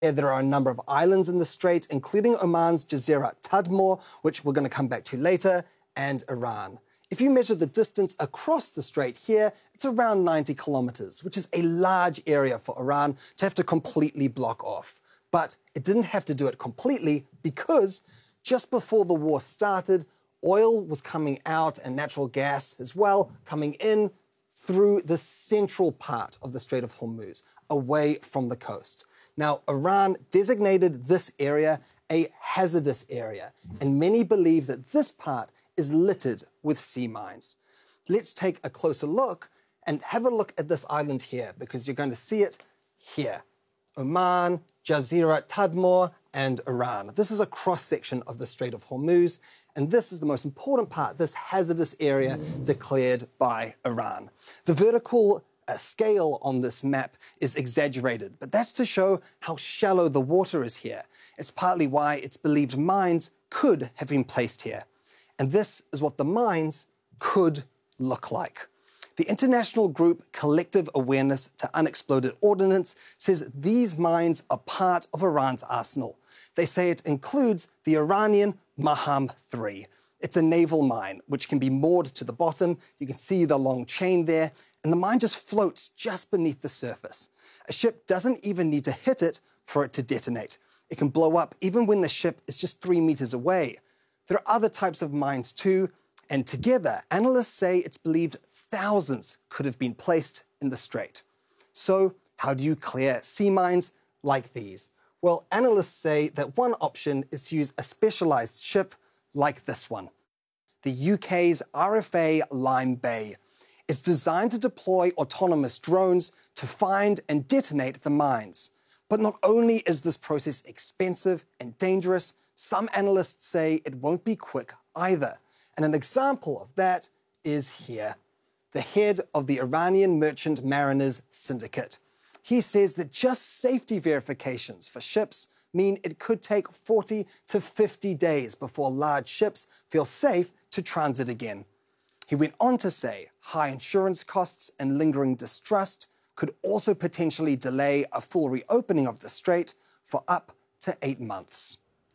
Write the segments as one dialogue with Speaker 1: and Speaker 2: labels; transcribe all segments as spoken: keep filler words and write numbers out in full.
Speaker 1: There are a number of islands in the strait, including Oman's Jasirat Tadmor, which we're going to come back to later, and Iran. If you measure the distance across the strait here, it's around ninety kilometers, which is a large area for Iran to have to completely block off. But it didn't have to do it completely because just before the war started, oil was coming out and natural gas as well coming in through the central part of the Strait of Hormuz, away from the coast. Now, Iran designated this area a hazardous area, and many believe that this part is littered with sea mines. Let's take a closer look and have a look at this island here, because you're going to see it here. Oman, Jasirat Tadmor, and Iran. This is a cross-section of the Strait of Hormuz, and this is the most important part, this hazardous area declared by Iran. The vertical uh, scale on this map is exaggerated, but that's to show how shallow the water is here. It's partly why it's believed mines could have been placed here. And this is what the mines could look like. The international group Collective Awareness to Unexploded Ordnance says these mines are part of Iran's arsenal. They say it includes the Iranian Maham three. It's a naval mine which can be moored to the bottom. You can see the long chain there, and the mine just floats just beneath the surface. A ship doesn't even need to hit it for it to detonate. It can blow up even when the ship is just three meters away. There are other types of mines too, and together, analysts say it's believed thousands could have been placed in the strait. So, how do you clear sea mines like these? Well, analysts say that one option is to use a specialized ship like this one. The U K's R F A Lime Bay. It's designed to deploy autonomous drones to find and detonate the mines. But not only is this process expensive and dangerous, some analysts say it won't be quick either. And an example of that is here. The head of the Iranian Merchant Mariners Syndicate. He says that just safety verifications for ships mean it could take forty to fifty days before large ships feel safe to transit again. He went on to say high insurance costs and lingering distrust could also potentially delay a full reopening of the strait for up to eight months.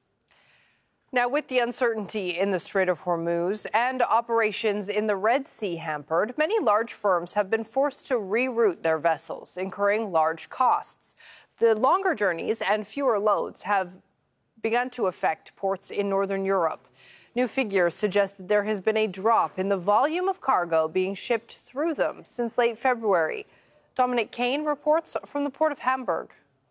Speaker 2: Now, with the uncertainty in the Strait of Hormuz and operations in the Red Sea hampered, many large firms have been forced to reroute their vessels, incurring large costs. The longer journeys and fewer loads have begun to affect ports in northern Europe. New figures suggest that there has been a drop in the volume of cargo being shipped through them since late February. Dominic Kane reports from the Port of Hamburg.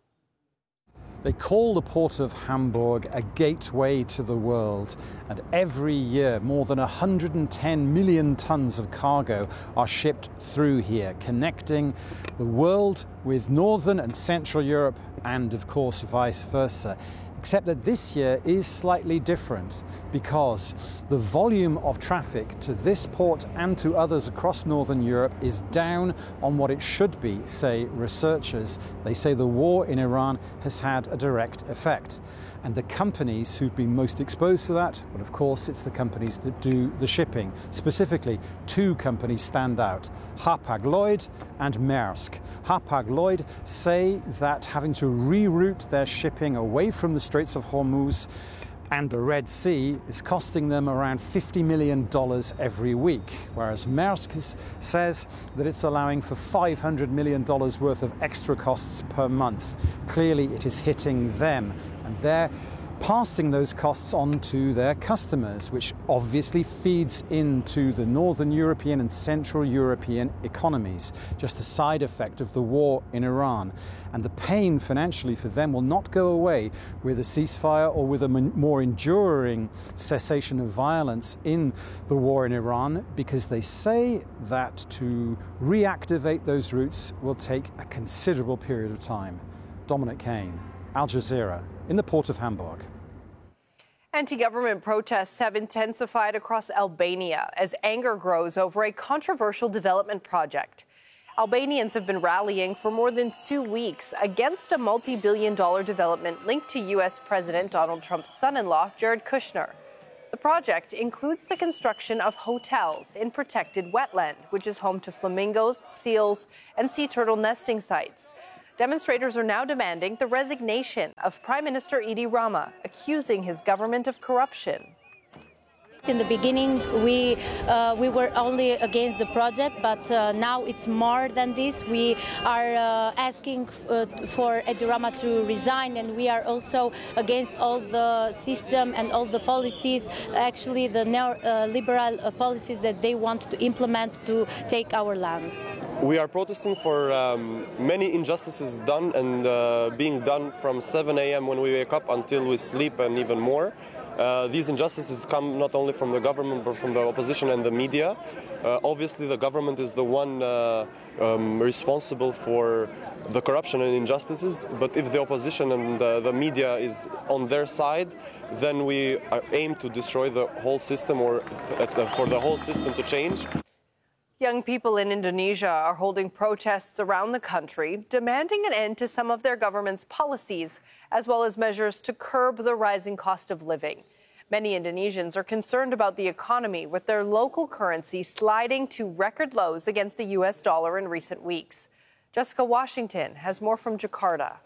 Speaker 3: They call the Port of Hamburg a gateway to the world, and every year more than one hundred ten million tons of cargo are shipped through here, connecting the world with Northern and Central Europe and, of course, vice versa. Except that this year is slightly different because the volume of traffic to this port and to others across Northern Europe is down on what it should be, say researchers. They say the war in Iran has had a direct effect. And the companies who've been most exposed to that, well, of course, it's the companies that do the shipping. Specifically, two companies stand out, Hapag-Lloyd and Maersk. Hapag-Lloyd say that having to reroute their shipping away from the Straits of Hormuz and the Red Sea is costing them around fifty million dollars every week, whereas Maersk is, says that it's allowing for five hundred million dollars worth of extra costs per month. Clearly, it is hitting them, and they're passing those costs on to their customers, which obviously feeds into the Northern European and Central European economies, just a side effect of the war in Iran. And the pain financially for them will not go away with a ceasefire or with a more enduring cessation of violence in the war in Iran, because they say that to reactivate those routes will take a considerable period of time. Dominic Kane, Al Jazeera, in the Port of Hamburg.
Speaker 2: Anti-government protests have intensified across Albania as anger grows over a controversial development project. Albanians have been rallying for more than two weeks against a multi-billion dollar development linked to U S President Donald Trump's son-in-law, Jared Kushner. The project includes the construction of hotels in protected wetland, which is home to flamingos, seals, and sea turtle nesting sites. Demonstrators are now demanding the resignation of Prime Minister Edi Rama, accusing his government of corruption.
Speaker 4: In the beginning, we uh, we were only against the project, but uh, now it's more than this. We are uh, asking uh, for Edi Rama to resign, and we are also against all the system and all the policies, actually the neoliberal uh, policies that they want to implement to take our lands.
Speaker 5: We are protesting for um, many injustices done and uh, being done from seven a m when we wake up until we sleep, and even more. Uh, these injustices come not only from the government but from the opposition and the media. Uh, obviously the government is the one uh, um, responsible for the corruption and injustices, but if the opposition and the, the media is on their side, then we aim to destroy the whole system, or for the whole system to change.
Speaker 2: Young people in Indonesia are holding protests around the country, demanding an end to some of their government's policies, as well as measures to curb the rising cost of living. Many Indonesians are concerned about the economy, with their local currency sliding to record lows against the U S dollar in recent weeks. Jessica Washington has more from Jakarta.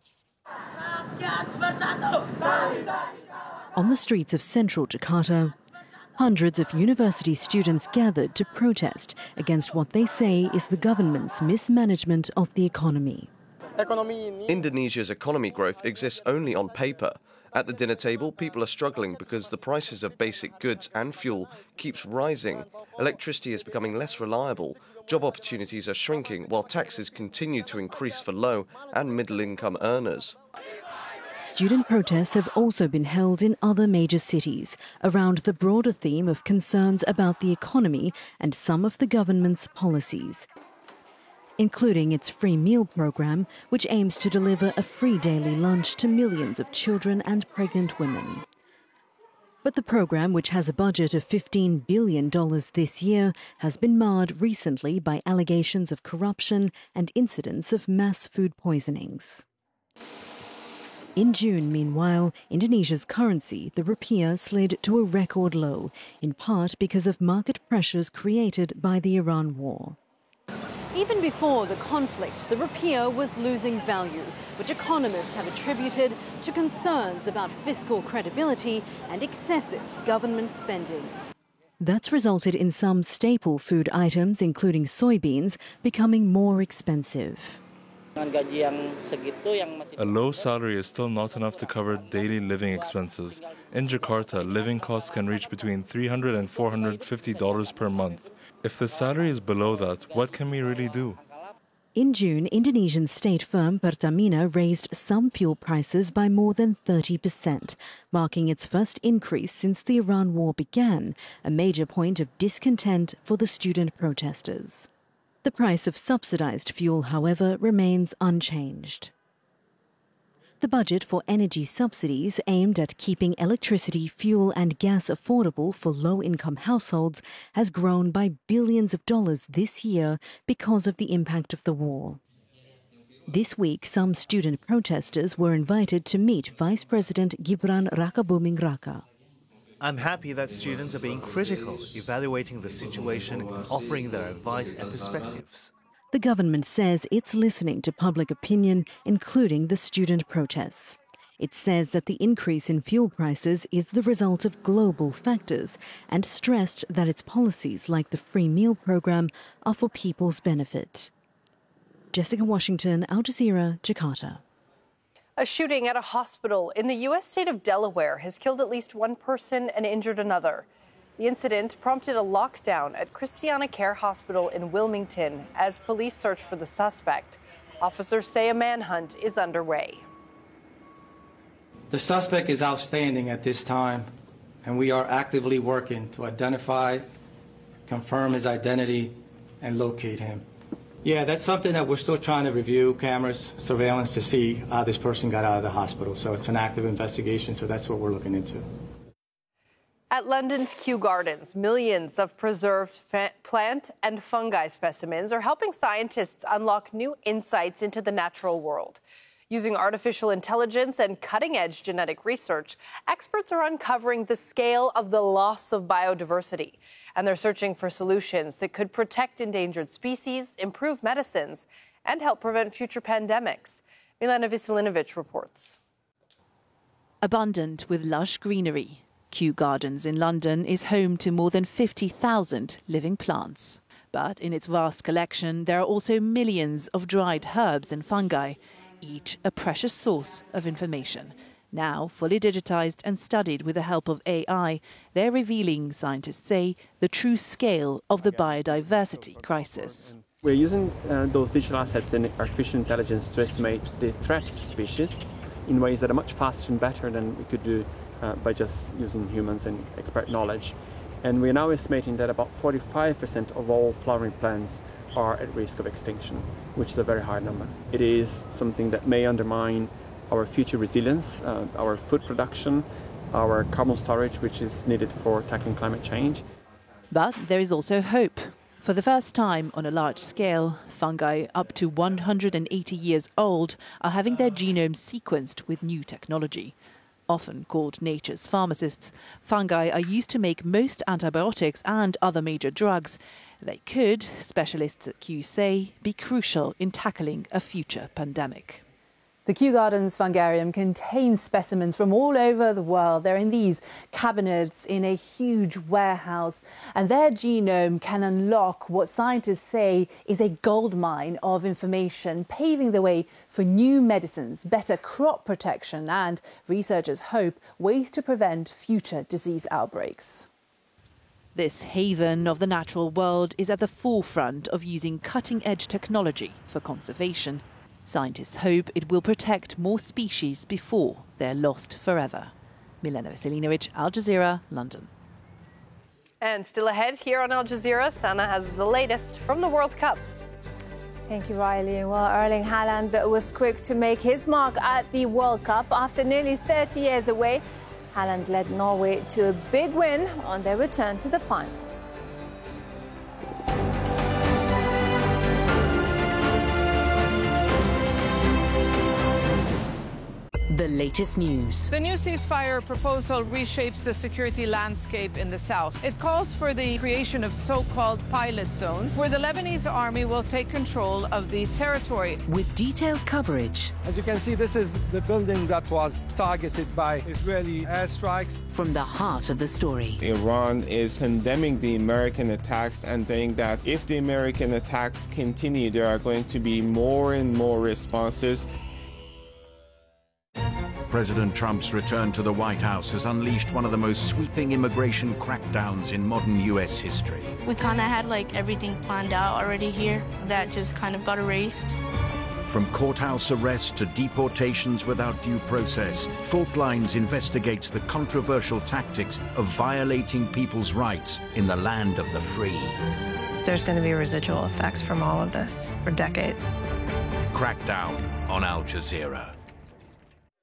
Speaker 6: On the streets of central Jakarta, hundreds of university students gathered to protest against what they say is the government's mismanagement of the economy.
Speaker 7: Indonesia's economy growth exists only on paper. At the dinner table, people are struggling because the prices of basic goods and fuel keeps rising. Electricity is becoming less reliable. Job opportunities are shrinking, while taxes continue to increase for low and middle-income earners.
Speaker 6: Student protests have also been held in other major cities around the broader theme of concerns about the economy and some of the government's policies, including its free meal program, which aims to deliver a free daily lunch to millions of children and pregnant women. But the program, which has a budget of fifteen billion dollars this year, has been marred recently by allegations of corruption and incidents of mass food poisonings. In June, meanwhile, Indonesia's currency, the rupiah, slid to a record low, in part because of market pressures created by the Iran war.
Speaker 8: Even before the conflict, the rupiah was losing value, which economists have attributed to concerns about fiscal credibility and excessive government spending.
Speaker 6: That's resulted in some staple food items, including soybeans, becoming more expensive.
Speaker 9: A low salary is still not enough to cover daily living expenses. In Jakarta, living costs can reach between three hundred and four hundred fifty dollars per month. If the salary is below that, what can we really do?
Speaker 6: In June, Indonesian state firm Pertamina raised some fuel prices by more than thirty percent, marking its first increase since the Iran war began, a major point of discontent for the student protesters. The price of subsidized fuel, however, remains unchanged. The budget for energy subsidies aimed at keeping electricity, fuel and gas affordable for low-income households has grown by billions of dollars this year because of the impact of the war. This week, some student protesters were invited to meet Vice President Gibran Rakabuming Raka.
Speaker 10: I'm happy that students are being critical, evaluating the situation and offering their advice and perspectives.
Speaker 6: The government says it's listening to public opinion, including the student protests. It says that the increase in fuel prices is the result of global factors and stressed that its policies, like the free meal program, are for people's benefit. Jessica Washington, Al Jazeera, Jakarta.
Speaker 2: A shooting at a hospital in the U S state of Delaware has killed at least one person and injured another. The incident prompted a lockdown at Christiana Care Hospital in Wilmington as police search for the suspect. Officers say a manhunt is underway.
Speaker 11: The suspect is outstanding at this time, and we are actively working to identify, confirm his identity, and locate him. Yeah, that's something that we're still trying to review, cameras, surveillance, to see how this person got out of the hospital. So it's an active investigation, so that's what we're looking into.
Speaker 2: At London's Kew Gardens, millions of preserved plant and fungi specimens are helping scientists unlock new insights into the natural world. Using artificial intelligence and cutting-edge genetic research, experts are uncovering the scale of the loss of biodiversity. And they're searching for solutions that could protect endangered species, improve medicines, and help prevent future pandemics. Milena Veselinovic reports.
Speaker 12: Abundant with lush greenery, Kew Gardens in London is home to more than fifty thousand living plants. But in its vast collection, there are also millions of dried herbs and fungi, each a precious source of information. Now fully digitized and studied with the help of A I, they're revealing, scientists say, the true scale of the biodiversity crisis.
Speaker 13: We're using uh, those digital assets in artificial intelligence to estimate the threat to species in ways that are much faster and better than we could do uh, by just using humans and expert knowledge. And we're now estimating that about forty-five percent of all flowering plants are at risk of extinction, which is a very high number. It is something that may undermine our future resilience, uh, our food production, our carbon storage, which is needed for tackling climate change.
Speaker 12: But there is also hope. For the first time on a large scale, fungi up to one hundred eighty years old are having their genomes sequenced with new technology. Often called nature's pharmacists, fungi are used to make most antibiotics and other major drugs. They could, specialists at Kew say, be crucial in tackling a future pandemic.
Speaker 14: The Kew Gardens Fungarium contains specimens from all over the world. They're in these cabinets in a huge warehouse, and their genome can unlock what scientists say is a goldmine of information, paving the way for new medicines, better crop protection, and researchers hope ways to prevent future disease outbreaks.
Speaker 12: This haven of the natural world is at the forefront of using cutting-edge technology for conservation. Scientists hope it will protect more species before they're lost forever. Milena Veselinovic, Al Jazeera, London.
Speaker 2: And still ahead here on Al Jazeera, Sana has the latest from the World Cup.
Speaker 15: Thank you, Riley. Well, Erling Haaland was quick to make his mark at the World Cup. After nearly thirty years away, Haaland led Norway to a big win on their return to the finals.
Speaker 16: The latest news.
Speaker 17: The new ceasefire proposal reshapes the security landscape in the south. It calls for the creation of so-called pilot zones where the Lebanese army will take control of the territory.
Speaker 16: With detailed coverage.
Speaker 18: As you can see, this is the building that was targeted by Israeli airstrikes.
Speaker 16: From the heart of the story.
Speaker 19: Iran is condemning the American attacks and saying that if the American attacks continue, there are going to be more and more responses.
Speaker 20: President Trump's return to the White House has unleashed one of the most sweeping immigration crackdowns in modern U S history.
Speaker 21: We kind of had like everything planned out already here. That just kind of got erased.
Speaker 20: From courthouse arrests to deportations without due process, Fault Lines investigates the controversial tactics of violating people's rights in the land of the free.
Speaker 22: There's going to be residual effects from all of this for decades.
Speaker 20: Crackdown on Al Jazeera.